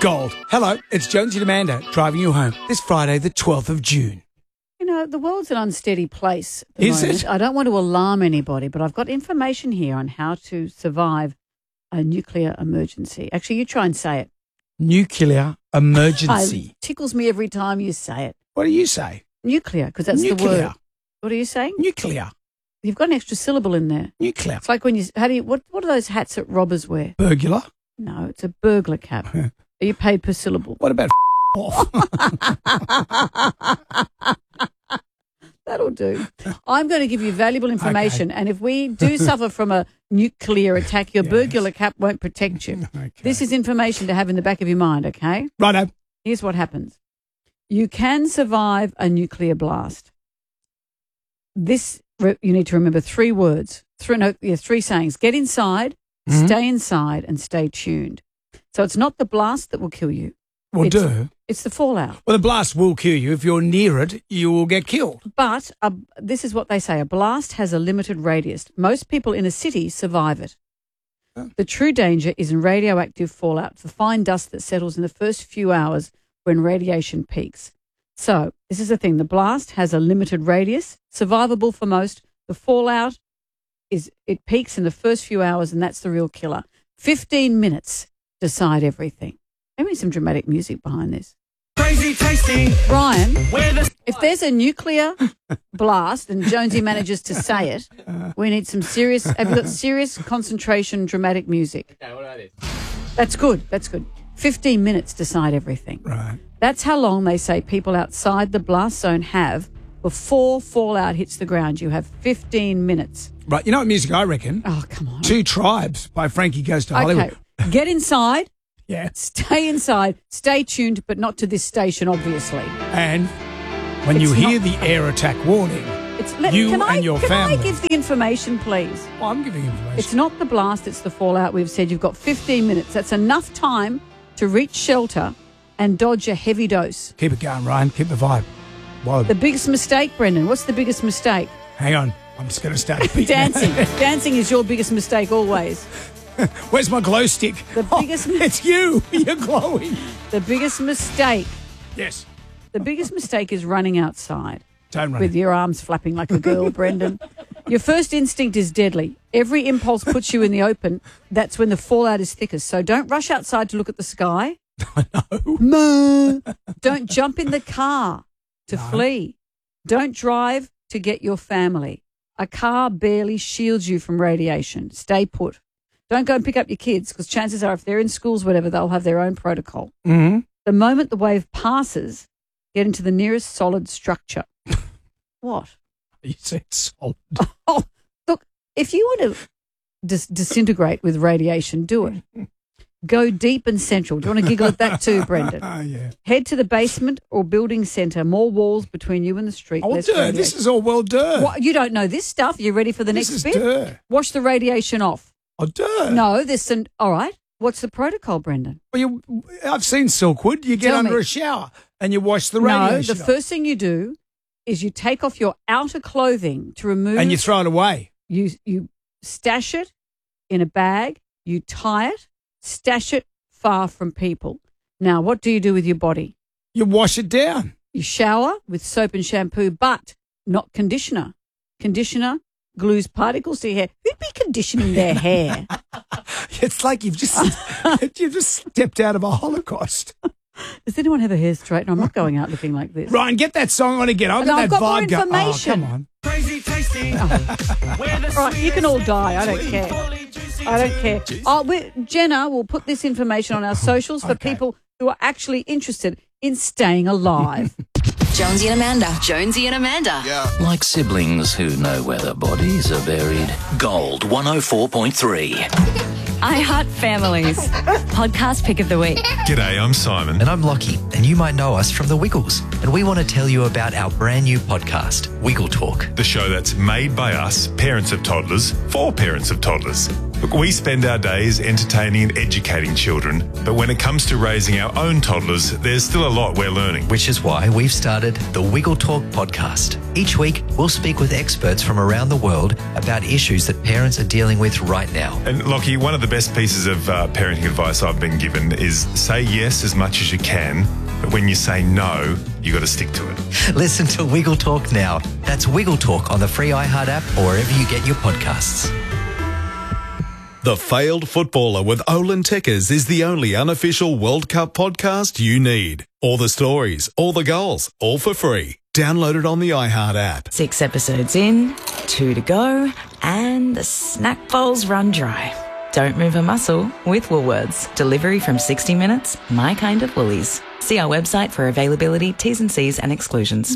gold. Hello, it's Jonesy and Amanda driving you home this Friday, the 12th of June. You know, the world's an unsteady place at the Is moment. it? I don't want to alarm anybody, but I've got information here on how to survive a nuclear emergency. Actually, you try and say it. Nuclear emergency. It tickles me every time you say it. What do you say? Nuclear, because that's the Nuclear. word. What are you saying? Nuclear. You've got an extra syllable in there. Nuclear. It's like when you, what are those hats that robbers wear? Burglar. No, it's a burglar cap. Are you paid per syllable? What about off? That'll do. I'm going to give you valuable information, and if we do suffer from a nuclear attack, your burglar cap won't protect you. Okay. This is information to have in the back of your mind, okay? Righto. Here's what happens. You can survive a nuclear blast. You need to remember three words, three sayings. Get inside, stay inside, and stay tuned. So it's not the blast that will kill you. Well, It's the fallout. Well, the blast will kill you. If you're near it, you will get killed. But this is what they say. A blast has a limited radius. Most people in a city survive it. Oh. The true danger is in radioactive fallout, the fine dust that settles in the first few hours when radiation peaks. So this is the thing. The blast has a limited radius, survivable for most. The fallout it peaks in the first few hours, and that's the real killer. 15 minutes decide everything. Maybe some dramatic music behind this. Crazy tasty. Brian, if there's a nuclear blast and Jonesy manages to say it, we need some serious, have you got serious concentration dramatic music? Okay, what about this? That's good. That's good. 15 minutes decide everything. Right. That's how long they say people outside the blast zone have before fallout hits the ground. You have 15 minutes. Right. You know what music I reckon? Oh, come on. Two Tribes by Frankie Goes to Hollywood. Okay. Get inside. Yeah. Stay inside. Stay tuned, but not to this station, obviously. And when you hear the air attack warning, you and your family. Can I give the information, please? Well, I'm giving information. It's not the blast, it's the fallout. We've said you've got 15 minutes. That's enough time to reach shelter and dodge a heavy dose. Keep it going, Ryan. Keep the vibe. Whoa. The biggest mistake, Brendan, what's the biggest mistake? Hang on. I'm just going to start beating. Dancing. Dancing is your biggest mistake always. Where's my glow stick? The biggest it's you. You're glowing. The biggest mistake. Yes. The biggest mistake is running outside. Don't run. With your arms flapping like a girl, Brendan. Your first instinct is deadly. Every impulse puts you in the open. That's when the fallout is thickest. So don't rush outside to look at the sky. No. Moo. Don't jump in the car to flee. Don't drive to get your family. A car barely shields you from radiation. Stay put. Don't go and pick up your kids because chances are if they're in schools, whatever, they'll have their own protocol. Mm-hmm. The moment the wave passes, get into the nearest solid structure. What? You said solid. Oh, look, if you want to disintegrate with radiation, do it. Go deep and central. Do you want to giggle at that too, Brendan? Yeah. Head to the basement or building centre. More walls between you and the street. Oh, less duh. radiation. This is all well done. What, you don't know this stuff. You ready for the This next is bit? duh. Wash the radiation off. Oh, duh. No, all right. What's the protocol, Brendan? Well, I've seen Silkwood. You get Tell under me. a shower and you wash the radiation No, the off. first thing you do is you take off your outer clothing to remove. And you throw it away. You stash it in a bag. You tie it. Stash it far from people. Now, what do you do with your body? You wash it down. You shower with soap and shampoo, but not conditioner. Conditioner glues particles to your hair. Who'd be conditioning their hair? It's like you've just stepped out of a Holocaust. Does anyone have a hair straightener? I'm not going out looking like this. Ryan, get that song on again. I've got I've that got more vibe going. Oh, information. come on. Crazy tasty. Right, you can all die. I don't care. I don't care. Jenna will put this information on our socials for people who are actually interested in staying alive. Jonesy and Amanda. Jonesy and Amanda. Yeah. Like siblings who know where their bodies are buried. Gold 104.3. I Heart Families. Podcast pick of the week. G'day, I'm Simon. And I'm Lockie, and you might know us from The Wiggles. And we want to tell you about our brand new podcast, Wiggle Talk. The show that's made by us, parents of toddlers, for parents of toddlers. Look, we spend our days entertaining and educating children, but when it comes to raising our own toddlers, there's still a lot we're learning. Which is why we've started the Wiggle Talk podcast. Each week, we'll speak with experts from around the world about issues that parents are dealing with right now. And Lockie, one of the best pieces of parenting advice I've been given is say yes as much as you can, but when you say no, you got to stick to it. Listen to Wiggle Talk now. That's Wiggle Talk on the free iHeart app or wherever you get your podcasts. The Failed Footballer with Olin Tekkers is the only unofficial World Cup podcast you need. All the stories, all the goals, all for free. Download it on the iHeart app. 6 episodes in, 2 to go, and the snack bowls run dry. Don't move a muscle with Woolworths. Delivery from 60 minutes, my kind of Woolies. See our website for availability, T's and C's and exclusions.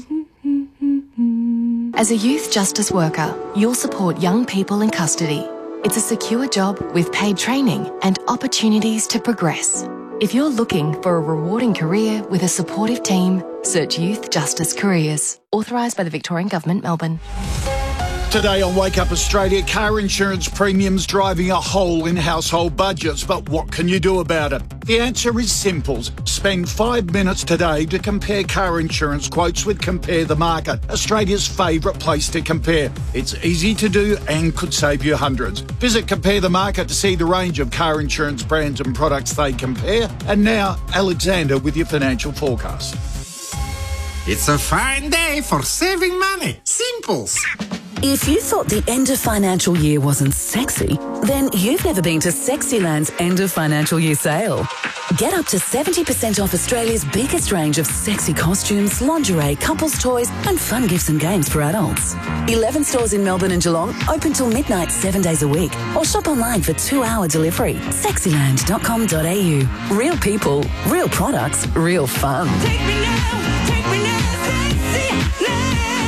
As a youth justice worker, you'll support young people in custody. It's a secure job with paid training and opportunities to progress. If you're looking for a rewarding career with a supportive team, search Youth Justice Careers. Authorised by the Victorian Government, Melbourne. Today on Wake Up Australia, car insurance premiums driving a hole in household budgets. But what can you do about it? The answer is simple. Spend 5 minutes today to compare car insurance quotes with Compare the Market, Australia's favourite place to compare. It's easy to do and could save you hundreds. Visit Compare the Market to see the range of car insurance brands and products they compare. And now, Alexander with your financial forecast. It's a fine day for saving money. Simples. If you thought the end of financial year wasn't sexy, then you've never been to Sexyland's end of financial year sale. Get up to 70% off Australia's biggest range of sexy costumes, lingerie, couples toys and fun gifts and games for adults. 11 stores in Melbourne and Geelong, open till midnight 7 days a week, or shop online for 2-hour delivery. Sexyland.com.au. Real people, real products, real fun. Take me now, Sexyland.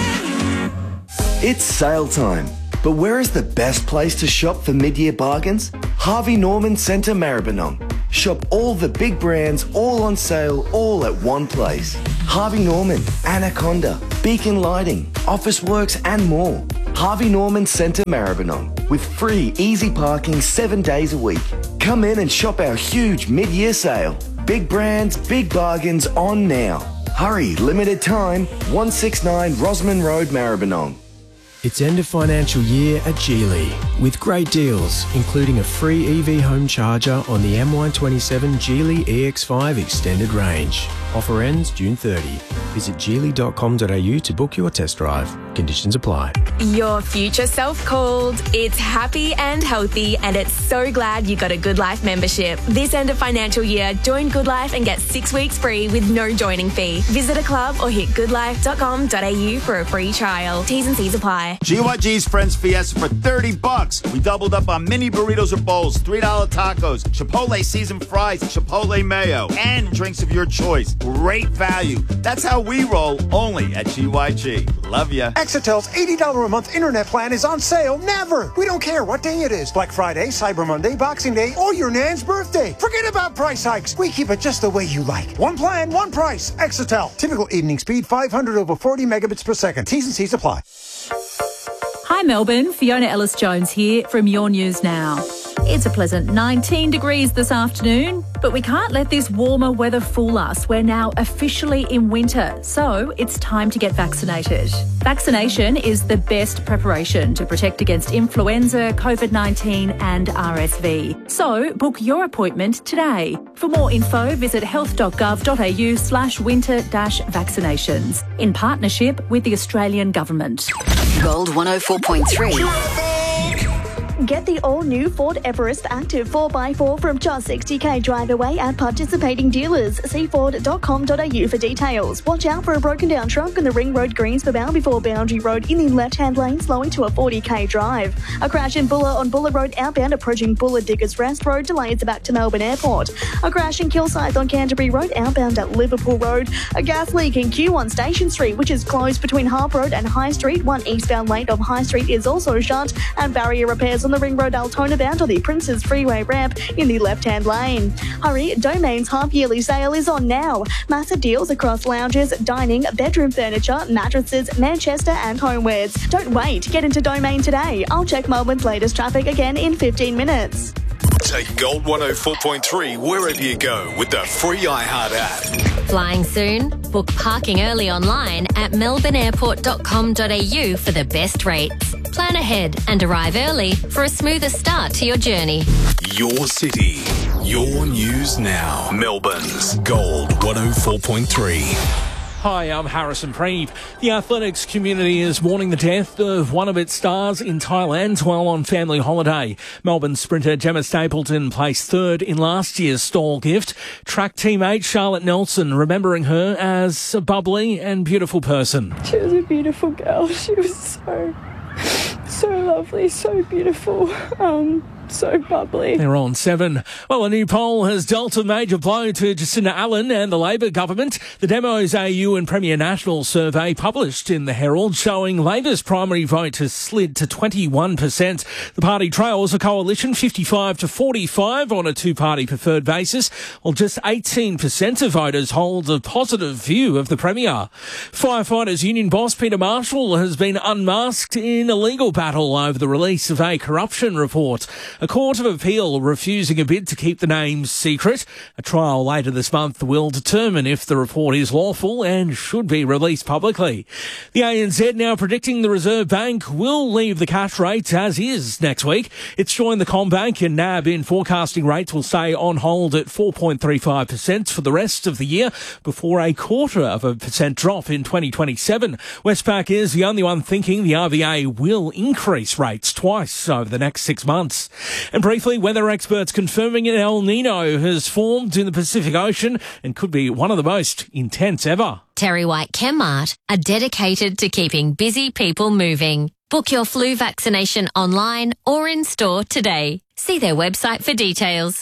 It's sale time, but where is the best place to shop for mid-year bargains? Harvey Norman Centre Maribyrnong. Shop all the big brands, all on sale, all at one place. Harvey Norman, Anaconda, Beacon Lighting, Officeworks and more. Harvey Norman Centre Maribyrnong, with free easy parking 7 days a week. Come in and shop our huge mid-year sale. Big brands, big bargains on now. Hurry, limited time, 169 Rosman Road, Maribyrnong. It's end of financial year at Geely with great deals, including a free EV home charger on the M127 Geely EX5 extended range. Offer ends June 30. Visit geely.com.au to book your test drive. Conditions apply. Your future self called. It's happy and healthy, and it's so glad you got a Good Life membership. This end of financial year, join Good Life and get 6 weeks free with no joining fee. Visit a club or hit goodlife.com.au for a free trial. T's and C's apply. GYG's Friends Fiesta for $30. We doubled up on mini burritos or bowls, $3 tacos, Chipotle seasoned fries, Chipotle mayo, and drinks of your choice. Great value. That's how we roll, only at GYG. Love ya. Exitel's $80 a month internet plan is on sale never. We don't care what day it is. Black Friday, Cyber Monday, Boxing Day, or your nan's birthday. Forget about price hikes. We keep it just the way you like. One plan, one price. Exitel. Typical evening speed 500 over 40 megabits per second. T's and C's apply. Hi Melbourne, Fiona Ellis-Jones here from Your News Now. It's a pleasant 19 degrees this afternoon, but we can't let this warmer weather fool us. We're now officially in winter, so it's time to get vaccinated. Vaccination is the best preparation to protect against influenza, COVID-19 and RSV. So book your appointment today. For more info, visit health.gov.au/winter-vaccinations in partnership with the Australian Government. Gold 104.3. Get the all-new Ford Everest Active 4x4 from just $60,000 drive away at participating dealers. See Ford.com.au for details. Watch out for a broken-down truck on the Ring Road Greensboro before Boundary Road in the left-hand lane, slowing to a $40,000 drive. A crash in Bulla on Bulla Road outbound approaching Bulla Diggers Rest Road delays back to Melbourne Airport. A crash in Kilsyth on Canterbury Road outbound at Liverpool Road. A gas leak in Q1 Station Street, which is closed between Harp Road and High Street. One eastbound lane of High Street is also shut, and barrier repairs on on the Ring Road Altona bound or the Princes Freeway ramp in the left-hand lane. Hurry, Domain's half-yearly sale is on now. Massive deals across lounges, dining, bedroom furniture, mattresses, Manchester and homewares. Don't wait. Get into Domain today. I'll check Melbourne's latest traffic again in 15 minutes. Take Gold 104.3 wherever you go with the free iHeart app. Flying soon? Book parking early online at melbourneairport.com.au for the best rates. Plan ahead and arrive early for a smoother start to your journey. Your city, your news now. Melbourne's Gold 104.3. Hi, I'm Harrison Preeve. The athletics community is mourning the death of one of its stars in Thailand while on family holiday. Melbourne sprinter Gemma Stapleton placed third in last year's stall gift. Track teammate Charlotte Nelson remembering her as a bubbly and beautiful person. She was a beautiful girl. She was so lovely, so beautiful. So bubbly. They're on 7. Well, a new poll has dealt a major blow to Jacinda Allen and the Labor government. The Demos AU and Premier National survey published in the Herald showing Labor's primary vote has slid to 21%. The party trails a coalition 55 to 45 on a two-party preferred basis, while just 18% of voters hold a positive view of the Premier. Firefighters Union boss Peter Marshall has been unmasked in a legal battle over the release of a corruption report. A court of appeal refusing a bid to keep the names secret. A trial later this month will determine if the report is lawful and should be released publicly. The ANZ now predicting the Reserve Bank will leave the cash rate as is next week. It's joined the CommBank and NAB in forecasting rates will stay on hold at 4.35% for the rest of the year before a 0.25% drop in 2027. Westpac is the only one thinking the RBA will increase rates twice over the next 6 months. And briefly, weather experts confirming an El Nino has formed in the Pacific Ocean and could be one of the most intense ever. Terry White Chemmart are dedicated to keeping busy people moving. Book your flu vaccination online or in store today. See their website for details.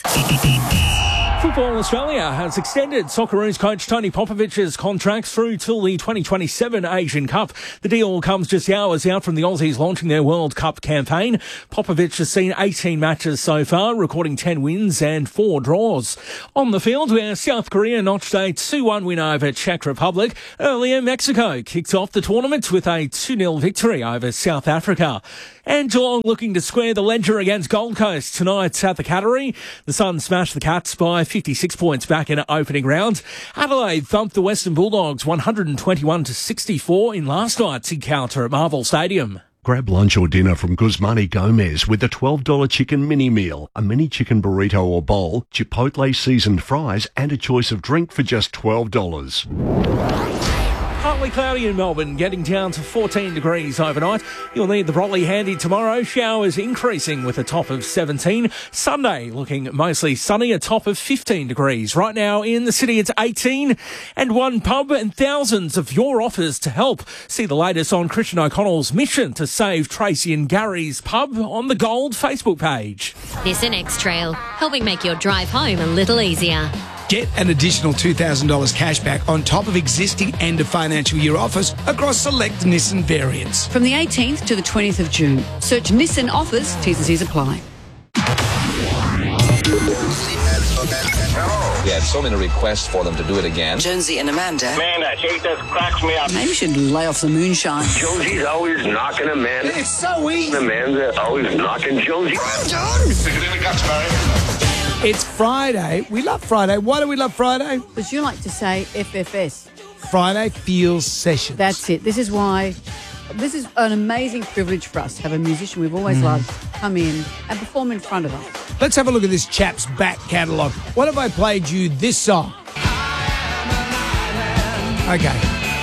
Football Australia has extended Socceroos coach Tony Popovic's contract through till the 2027 Asian Cup. The deal comes just hours out from the Aussies launching their World Cup campaign. Popovic has seen 18 matches so far, recording 10 wins and 4 draws. On the field, where South Korea notched a 2-1 win over Czech Republic. Earlier, Mexico kicked off the tournament with a 2-0 victory over South Africa. And Geelong looking to square the ledger against Gold Coast tonight at the Cattery. The Suns smashed the Cats by 56 points back in opening round. Adelaide thumped the Western Bulldogs 121-64 in last night's encounter at Marvel Stadium. Grab lunch or dinner from Guzmani Gomez with a $12 chicken mini meal, a mini chicken burrito or bowl, Chipotle seasoned fries and a choice of drink for just $12. Partly cloudy in Melbourne, getting down to 14 degrees overnight. You'll need the brolly handy tomorrow. Showers increasing with a top of 17. Sunday looking mostly sunny, a top of 15 degrees. Right now in the city it's 18. And one pub and thousands of your offers to help. See the latest on Christian O'Connell's mission to save Tracy and Gary's pub on the Gold Facebook page. This and X-Trail, helping make your drive home a little easier. Get an additional $2,000 cash back on top of existing end of financial year offers across select Nissan variants. From the 18th to the 20th of June. Search Nissan offers, T's and C's apply. We had so many requests for them to do it again. Jonesy and Amanda. Man, that shit just cracks me up. Maybe we should lay off the moonshine. Jonesy's always knocking Amanda. It's so easy. Amanda's always knocking Jonesy. Stick it in the guts, Barry. It's Friday. We love Friday. Why do we love Friday? Because you like to say FFS. Friday Feels Sessions. That's it. This is why. This is an amazing privilege for us to have a musician we've always loved come in and perform in front of us. Let's have a look at this chap's back catalogue. What if I played you this song? Okay.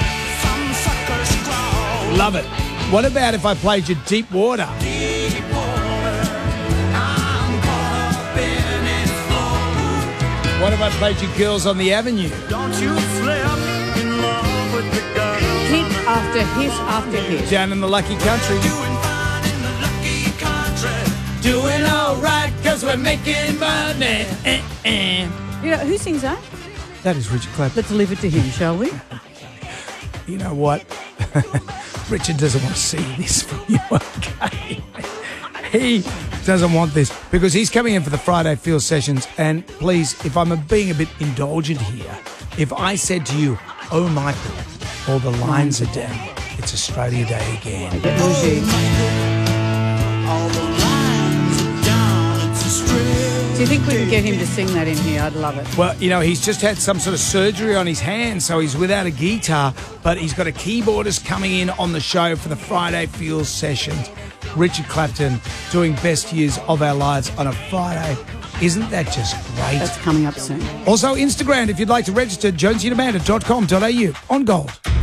Love it. What about if I played you Deep Water? What if I played you Girls on the Avenue? Don't you slip in love with the girl. Hit after hit after hit. Down in the Lucky Country. Doing all right because we're making money. You know, who sings that? That is Richard Clapton. Let's leave it to him, shall we? You know what? Richard doesn't want to see this from you, okay? He doesn't want this because he's coming in for the Friday Field Sessions. And please, if I'm being a bit indulgent here, if I said to you, "Oh, Michael, all the lines are down. It's Australia Day again." Do you think we can get him to sing that in here? I'd love it. Well, you know, he's just had some sort of surgery on his hand, so he's without a guitar, but he's got a keyboardist coming in on the show for the Friday Field Sessions. Richard Clapton doing Best Years of Our Lives on a Friday. Isn't that just great? That's coming up soon. Also, Instagram, if you'd like to register, jonesyandamanda.com.au on Gold.